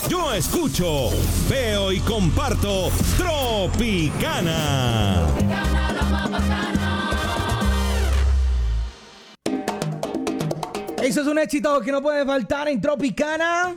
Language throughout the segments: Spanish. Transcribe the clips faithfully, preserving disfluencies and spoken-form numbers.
Yo escucho, veo y comparto Tropicana. Tropicana, la más bacana. Eso es un éxito que no puede faltar en Tropicana.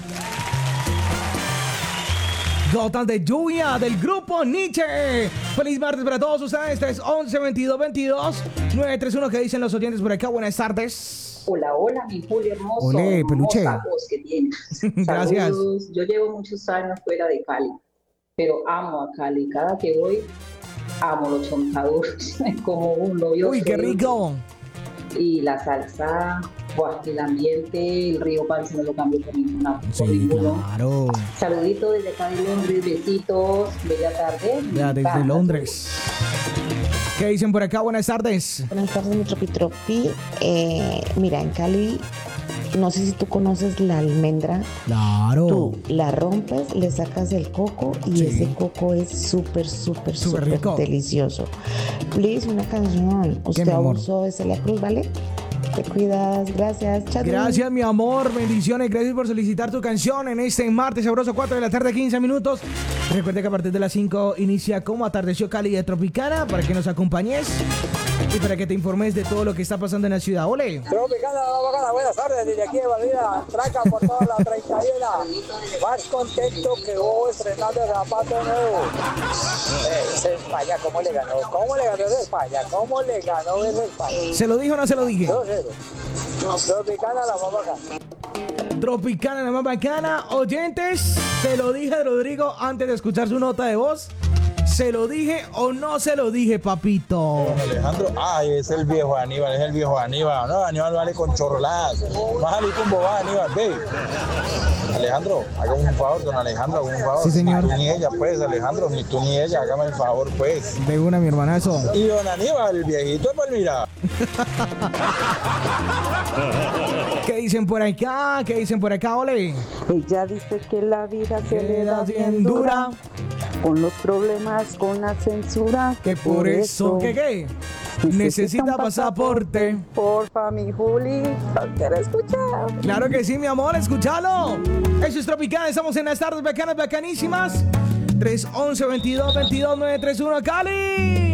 Gotas de lluvia del grupo Nietzsche. Feliz martes para todos ustedes. tres once veintidós veintidós nueve tres uno. ¿Qué dicen los oyentes por acá? Buenas tardes. Hola, hola, mi Julio hermoso. Olé, peluche. Hermosa voz que tienes. Gracias. Saludos. Yo llevo muchos años fuera de Cali, pero amo a Cali. Cada que voy, amo los chontadores. Como un novio. Uy, qué rico. Y la salsa, buah, el ambiente, el río Pan, si no lo cambio por ninguna. Sí, por ninguno. claro. Saludito desde acá de Londres, besitos, bella tarde. Ya, desde Londres. ¿Qué dicen por acá? Buenas tardes. Buenas tardes, mi tropi tropi. Eh, mira, en Cali, no sé si tú conoces la almendra. Claro. Tú la rompes, le sacas el coco y Sí. ese coco es súper, súper, Súper súper rico. delicioso. Please, una canción. ¿Qué, Usted mi amor? abusó de Celia Cruz, ¿vale? Te cuidas, gracias. Chao. Gracias, mi amor. Bendiciones. Gracias por solicitar tu canción en este martes sabroso, cuatro de la tarde, quince minutos. Recuerda que a partir de las cinco inicia como Atardeció Cali de Tropicana para que nos acompañes y para que te informes de todo lo que está pasando en la ciudad. ¡Ole! Tropicana, bacana, buenas tardes, desde aquí de Valida, Traca por toda la treinta y uno. Más contento que vos estrenando el zapato nuevo. Eh, ese España, ¿cómo le ganó? ¿Cómo le ganó ese España? ¿Cómo le ganó ese España? ¿Se lo dije o no se lo dije? dos cero. Tropicana, la más bacana. Tropicana, la más bacana. Oyentes, se lo dije a Rodrigo antes de escuchar su nota de voz. ¿Se lo dije o no se lo dije, papito? Alejandro, ay, es el viejo Aníbal, es el viejo Aníbal. No, Aníbal vale con chorroladas. No vas a salir con bobada, Aníbal, ve. Alejandro, hágame un favor, don Alejandro, hágame un favor. Sí, señor. Ni tú ni ella, pues, Alejandro, ni tú ni ella, hágame el favor, pues. De una, mi hermanazo. Y don Aníbal, el viejito de Palmira. ¿Qué dicen por acá? ¿Qué dicen por acá, ole? Ella dice que la vida se le Queda da bien dura. con los problemas, con la censura. Que por eso, ¿qué qué? Necesita pasaporte. Porfa, mi Juli, no quiero escuchar. Claro que sí, mi amor, escúchalo. Eso es Tropicana, estamos en las tardes bacanas, bacanísimas. tres once veintidós veintidós nueve tres uno, Cali.